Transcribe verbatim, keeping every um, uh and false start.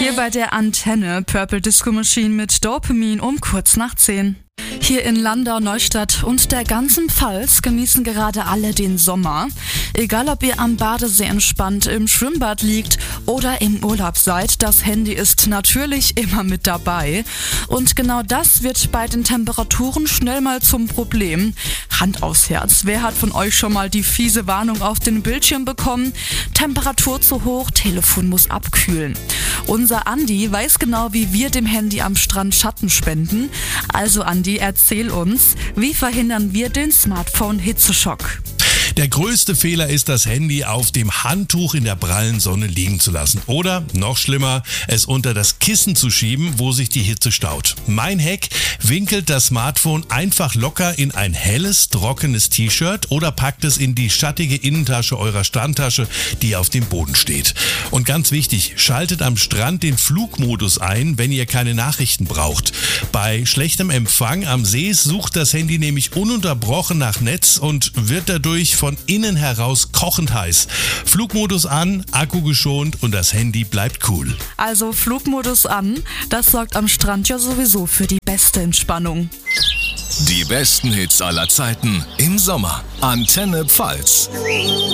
Hier bei der Antenne Purple Disco Machine mit Dopamin um kurz nach zehn. Hier in Landau, Neustadt und der ganzen Pfalz genießen gerade alle den Sommer. Egal ob ihr am Badesee entspannt im Schwimmbad liegt oder im Urlaub seid, das Handy ist natürlich immer mit dabei. Und genau das wird bei den Temperaturen schnell mal zum Problem. Hand aufs Herz, wer hat von euch schon mal die fiese Warnung auf den Bildschirm bekommen? Temperatur zu hoch, Telefon muss abkühlen. Unser Andi weiß genau, wie wir dem Handy am Strand Schatten spenden. Also Andi, erzähl uns, wie verhindern wir den Smartphone-Hitzeschock? Der größte Fehler ist, das Handy auf dem Handtuch in der prallen Sonne liegen zu lassen. Oder, noch schlimmer, es unter das Kissen zu schieben, wo sich die Hitze staut. Mein Hack: winkelt das Smartphone einfach locker in ein helles, trockenes T-Shirt oder packt es in die schattige Innentasche eurer Strandtasche, die auf dem Boden steht. Und ganz wichtig, schaltet am Strand den Flugmodus ein, wenn ihr keine Nachrichten braucht. Bei schlechtem Empfang am See sucht das Handy nämlich ununterbrochen nach Netz und wird dadurch von innen heraus kochend heiß. Flugmodus an, Akku geschont und das Handy bleibt cool. Also Flugmodus an, das sorgt am Strand ja sowieso für die beste Entspannung. Die besten Hits aller Zeiten im Sommer. Antenne Pfalz.